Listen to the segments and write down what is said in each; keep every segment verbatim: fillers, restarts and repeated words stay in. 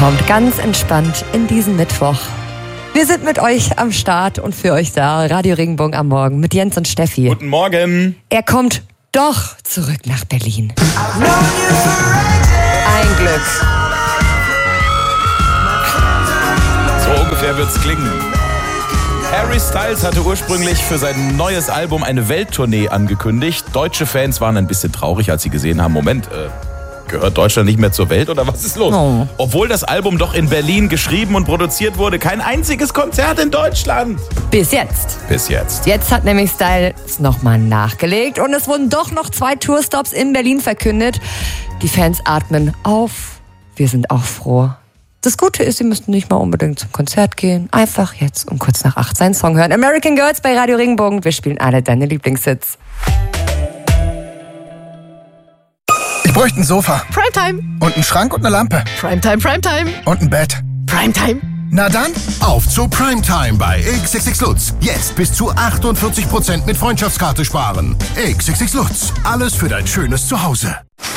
Kommt ganz entspannt in diesen Mittwoch. Wir sind mit euch am Start und für euch da. Radio Regenbogen am Morgen mit Jens und Steffi. Guten Morgen. Er kommt doch zurück nach Berlin. Ein Glück. So ungefähr wird's klingen. Harry Styles hatte ursprünglich für sein neues Album eine Welttournee angekündigt. Deutsche Fans waren ein bisschen traurig, als sie gesehen haben, Moment, äh, gehört Deutschland nicht mehr zur Welt oder was ist los? Oh. Obwohl das Album doch in Berlin geschrieben und produziert wurde, kein einziges Konzert in Deutschland. Bis jetzt. Bis jetzt. Jetzt hat nämlich Styles nochmal nachgelegt und es wurden doch noch zwei Tourstops in Berlin verkündet. Die Fans atmen auf. Wir sind auch froh. Das Gute ist, sie müssten nicht mal unbedingt zum Konzert gehen. Einfach jetzt um kurz nach acht seinen Song hören. American Girls bei Radio Regenbogen. Wir spielen alle deine Lieblingshits. Ich bräuchte ein Sofa. Primetime. Und einen Schrank und eine Lampe. Primetime, Primetime. Und ein Bett. Primetime. Na dann, auf zu Primetime bei X X X Lutz. Jetzt bis zu achtundvierzig Prozent mit Freundschaftskarte sparen. X X X Lutz. Alles für dein schönes Zuhause.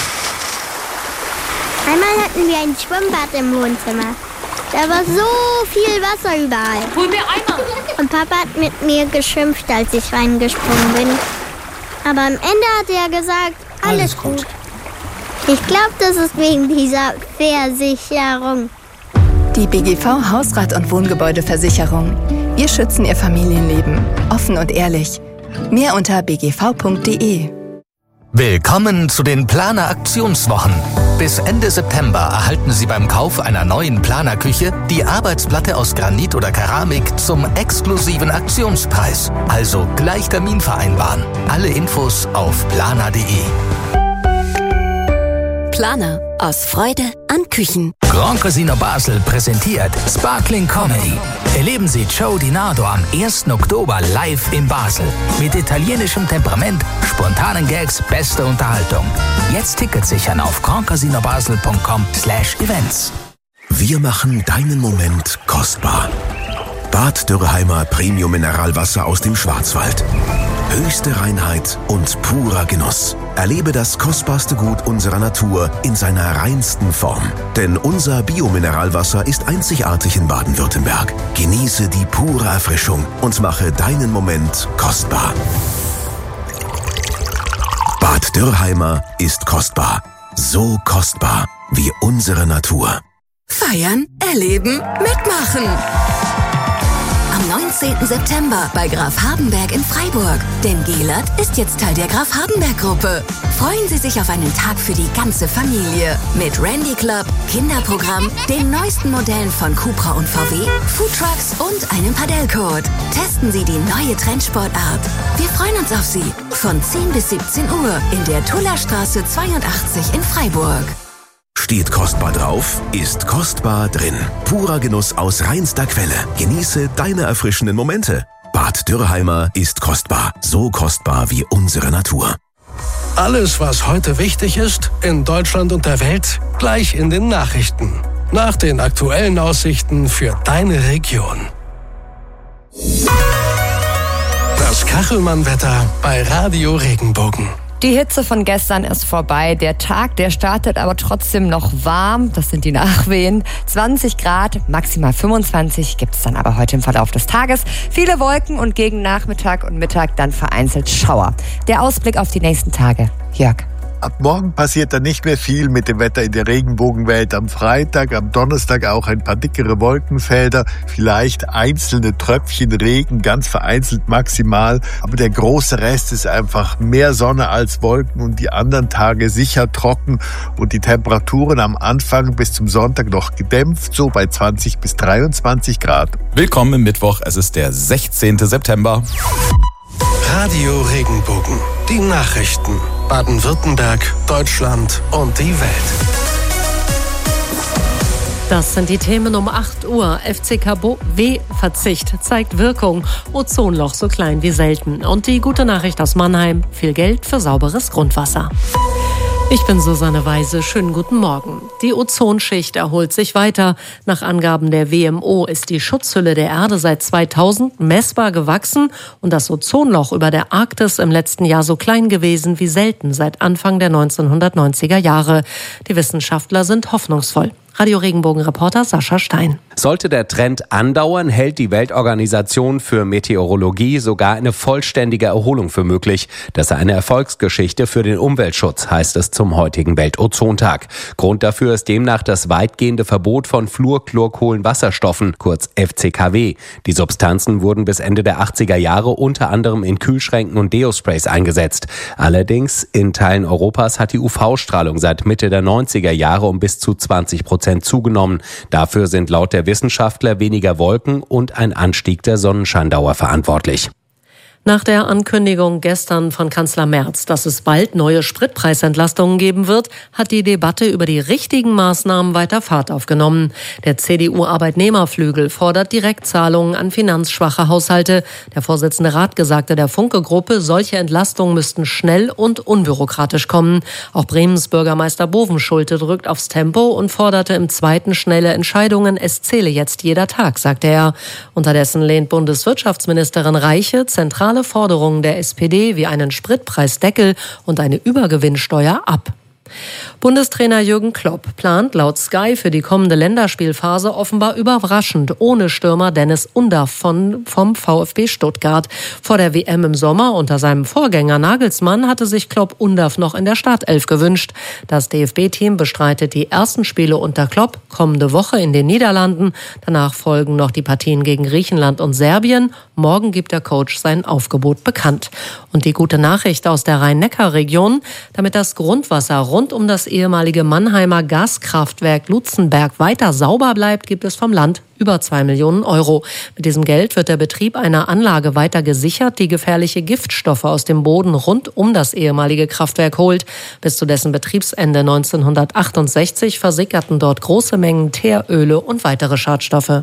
Einmal hatten wir ein Schwimmbad im Wohnzimmer. Da war so viel Wasser überall. Hol mir Eimer. Und Papa hat mit mir geschimpft, als ich reingesprungen bin. Aber am Ende hat er gesagt, alles, alles gut. gut. Ich glaube, das ist wegen dieser Versicherung. Die B G V Hausrat- und Wohngebäudeversicherung. Wir schützen Ihr Familienleben. Offen und ehrlich. Mehr unter b g v punkt d e. Willkommen zu den Planer-Aktionswochen. Bis Ende September erhalten Sie beim Kauf einer neuen Planerküche die Arbeitsplatte aus Granit oder Keramik zum exklusiven Aktionspreis. Also gleich Termin vereinbaren. Alle Infos auf planer punkt d e. Planer. Aus Freude an Küchen. Grand Casino Basel präsentiert Sparkling Comedy. Erleben Sie Joe Di Nardo am ersten Oktober live in Basel. Mit italienischem Temperament, spontanen Gags, beste Unterhaltung. Jetzt Tickets sichern auf grandcasinobasel punkt com slash events. Wir machen deinen Moment kostbar. Bad Dürrheimer Premium Mineralwasser aus dem Schwarzwald. Höchste Reinheit und purer Genuss. Erlebe das kostbarste Gut unserer Natur in seiner reinsten Form. Denn unser Biomineralwasser ist einzigartig in Baden-Württemberg. Genieße die pure Erfrischung und mache deinen Moment kostbar. Bad Dürrheimer ist kostbar. So kostbar wie unsere Natur. Feiern, erleben, mitmachen. Am neunzehnten September bei Graf Hardenberg in Freiburg. Denn Gelert ist jetzt Teil der Graf Hardenberg-Gruppe. Freuen Sie sich auf einen Tag für die ganze Familie. Mit Randy Club, Kinderprogramm, den neuesten Modellen von Cupra und V W, Foodtrucks und einem Padellcode. Testen Sie die neue Trendsportart. Wir freuen uns auf Sie. Von zehn bis siebzehn Uhr in der Tullerstraße zweiundachtzig in Freiburg. Steht kostbar drauf, ist kostbar drin. Purer Genuss aus reinster Quelle. Genieße deine erfrischenden Momente. Bad Dürrheimer ist kostbar. So kostbar wie unsere Natur. Alles, was heute wichtig ist, in Deutschland und der Welt, gleich in den Nachrichten. Nach den aktuellen Aussichten für deine Region. Das Kachelmann-Wetter bei Radio Regenbogen. Die Hitze von gestern ist vorbei. Der Tag, der startet aber trotzdem noch warm. Das sind die Nachwehen. zwanzig Grad, maximal fünfundzwanzig gibt es dann aber heute im Verlauf des Tages. Viele Wolken und gegen Nachmittag und Mittag dann vereinzelt Schauer. Der Ausblick auf die nächsten Tage. Jörg. Ab morgen passiert dann nicht mehr viel mit dem Wetter in der Regenbogenwelt. Am Freitag, am Donnerstag auch ein paar dickere Wolkenfelder, vielleicht einzelne Tröpfchen Regen, ganz vereinzelt maximal. Aber der große Rest ist einfach mehr Sonne als Wolken und die anderen Tage sicher trocken und die Temperaturen am Anfang bis zum Sonntag noch gedämpft, so bei zwanzig bis dreiundzwanzig Grad. Willkommen im Mittwoch, es ist der sechzehnten September. Radio Regenbogen. Die Nachrichten. Baden-Württemberg, Deutschland und die Welt. Das sind die Themen um acht Uhr. F C K W-Verzicht zeigt Wirkung. Ozonloch so klein wie selten. Und die gute Nachricht aus Mannheim. Viel Geld für sauberes Grundwasser. Ich bin Susanne Weise. Schönen guten Morgen. Die Ozonschicht erholt sich weiter. Nach Angaben der W M O ist die Schutzhülle der Erde seit zweitausend messbar gewachsen und das Ozonloch über der Arktis im letzten Jahr so klein gewesen wie selten seit Anfang der neunzehnhundertneunziger Jahre. Die Wissenschaftler sind hoffnungsvoll. Radio Regenbogen-Reporter Sascha Stein. Sollte der Trend andauern, hält die Weltorganisation für Meteorologie sogar eine vollständige Erholung für möglich. Das sei eine Erfolgsgeschichte für den Umweltschutz, heißt es zum heutigen Weltozontag. Grund dafür ist demnach das weitgehende Verbot von Fluorchlorkohlenwasserstoffen, kurz F C K W. Die Substanzen wurden bis Ende der achtziger Jahre unter anderem in Kühlschränken und Deosprays eingesetzt. Allerdings in Teilen Europas hat die U V-Strahlung seit Mitte der neunziger Jahre um bis zu zwanzig Prozent zugenommen. Dafür sind laut der Wissenschaftler weniger Wolken und ein Anstieg der Sonnenscheindauer verantwortlich. Nach der Ankündigung gestern von Kanzler Merz, dass es bald neue Spritpreisentlastungen geben wird, hat die Debatte über die richtigen Maßnahmen weiter Fahrt aufgenommen. Der C D U-Arbeitnehmerflügel fordert Direktzahlungen an finanzschwache Haushalte. Der Vorsitzende Rath sagte der Funke-Gruppe, solche Entlastungen müssten schnell und unbürokratisch kommen. Auch Bremens Bürgermeister Bovenschulte drückt aufs Tempo und forderte im Zweiten schnelle Entscheidungen. Es zähle jetzt jeder Tag, sagte er. Unterdessen lehnt Bundeswirtschaftsministerin Reiche zentrale Forderungen der S P D wie einen Spritpreisdeckel und eine Übergewinnsteuer ab. Bundestrainer Jürgen Klopp plant laut Sky für die kommende Länderspielphase offenbar überraschend ohne Stürmer Dennis Undaff von, vom VfB Stuttgart. Vor der W M im Sommer unter seinem Vorgänger Nagelsmann hatte sich Klopp Undaff noch in der Startelf gewünscht. Das D F B-Team bestreitet die ersten Spiele unter Klopp kommende Woche in den Niederlanden. Danach folgen noch die Partien gegen Griechenland und Serbien. Morgen gibt der Coach sein Aufgebot bekannt. Und die gute Nachricht aus der Rhein-Neckar-Region, damit das Grundwasser rund um das ehemalige Mannheimer Gaskraftwerk Lutzenberg weiter sauber bleibt, gibt es vom Land über zwei Millionen Euro. Mit diesem Geld wird der Betrieb einer Anlage weiter gesichert, die gefährliche Giftstoffe aus dem Boden rund um das ehemalige Kraftwerk holt. Bis zu dessen Betriebsende neunzehnhundertachtundsechzig versickerten dort große Mengen Teeröle und weitere Schadstoffe.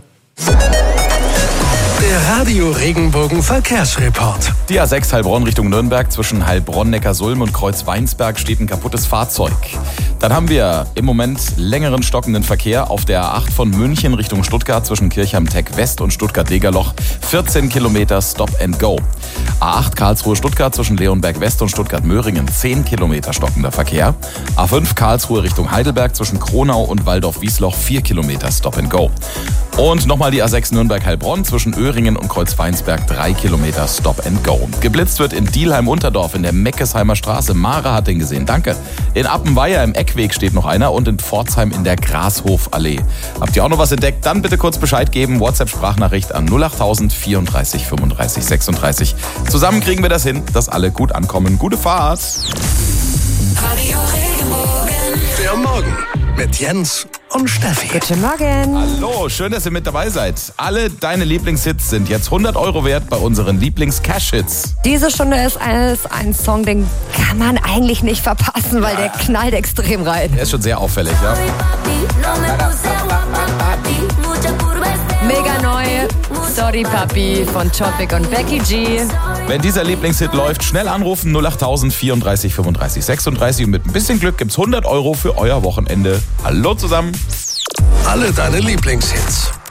Der Radio Regenbogen Verkehrsreport. Die A sechs Heilbronn Richtung Nürnberg zwischen Heilbronn-Neckarsulm und Kreuz-Weinsberg steht ein kaputtes Fahrzeug. Dann haben wir im Moment längeren stockenden Verkehr auf der A acht von München Richtung Stuttgart zwischen Kirchheim-Teck West und Stuttgart-Degerloch. vierzehn Kilometer Stop and Go. A acht Karlsruhe-Stuttgart zwischen Leonberg West und Stuttgart-Möhringen. zehn Kilometer stockender Verkehr. A fünf Karlsruhe Richtung Heidelberg zwischen Kronau und Waldorf-Wiesloch. vier Kilometer Stop and Go. Und nochmal die A sechs Nürnberg-Heilbronn zwischen Öhringen und Kreuzweinsberg. drei Kilometer Stop and Go. Geblitzt wird in Dielheim-Unterdorf in der Meckesheimer Straße. Mara hat den gesehen, danke. In Appenweier im Eckweg steht noch einer und in Pforzheim in der Grashofallee. Habt ihr auch noch was entdeckt? Dann bitte kurz Bescheid geben. WhatsApp-Sprachnachricht an null acht tausend vierunddreißig fünfunddreißig sechsunddreißig. Zusammen kriegen wir das hin, dass alle gut ankommen. Gute Fahrt! Radio Regenbogen. Der Morgen mit Jens und Steffi. Guten Morgen. Hallo, schön, dass ihr mit dabei seid. Alle deine Lieblingshits sind jetzt hundert Euro wert bei unseren Lieblings-Cash-Hits. Diese Stunde ist ein, ein Song, den kann man eigentlich nicht verpassen, weil der knallt extrem rein. Der ist schon sehr auffällig, ja. Mega neu. Sorry Papi von Topic und Becky G. Wenn dieser Lieblingshit läuft, schnell anrufen null acht tausend vierunddreißig fünfunddreißig sechsunddreißig und mit ein bisschen Glück gibt's hundert Euro für euer Wochenende. Hallo zusammen. Alle deine Lieblingshits.